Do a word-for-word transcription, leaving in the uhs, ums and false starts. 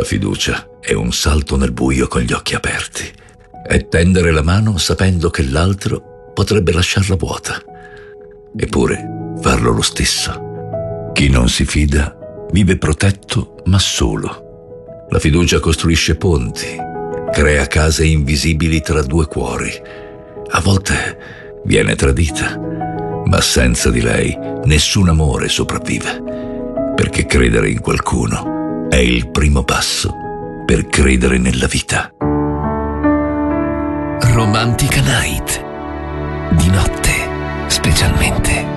fiducia è un salto nel buio con gli occhi aperti. È tendere la mano sapendo che l'altro potrebbe lasciarla vuota. Eppure farlo lo stesso. Chi non si fida vive protetto ma solo. La fiducia costruisce ponti, crea case invisibili tra due cuori. A volte viene tradita, ma senza di lei nessun amore sopravvive, perché credere in qualcuno è il primo passo per credere nella vita. Romantica Night. Di notte, specialmente.